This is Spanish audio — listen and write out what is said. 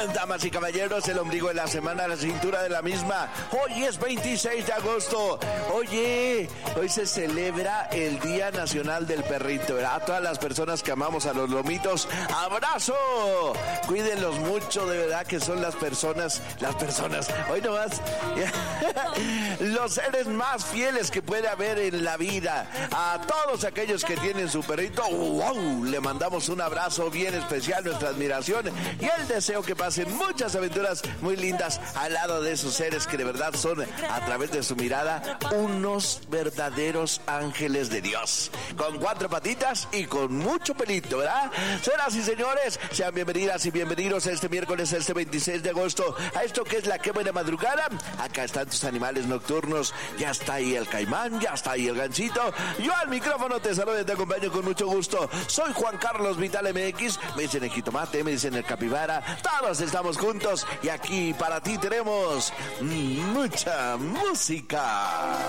Damas y caballeros, el ombligo de la semana, la cintura de la misma. Hoy es 26 de agosto. Oye, hoy se celebra el Día Nacional del Perrito, ¿verdad? A todas las personas que amamos a los lomitos, ¡abrazo! Cuídenlos mucho, de verdad que son las personas, hoy nomás, los seres más fieles que puede haber en la vida. A todos aquellos que tienen su perrito, ¡wow! Le mandamos un abrazo bien especial, nuestra admiración y el deseo que pasen muchas aventuras muy lindas al lado de esos seres que de verdad son, a través de su mirada, unos verdaderos ángeles de Dios, con 4 patitas y con mucho pelito, ¿verdad? Señoras y señores, sean bienvenidas y bienvenidos este miércoles, este 26 de agosto, a esto que es la Qué Buena Madrugada. Acá están tus animales nocturnos, ya está ahí el caimán, ya está ahí el gancito. Yo al micrófono te saludo y te acompaño con mucho gusto. Soy Juan Carlos Vital MX, me dicen el jitomate, me dicen el capibara, todos estamos juntos y aquí para ti tenemos mucha música.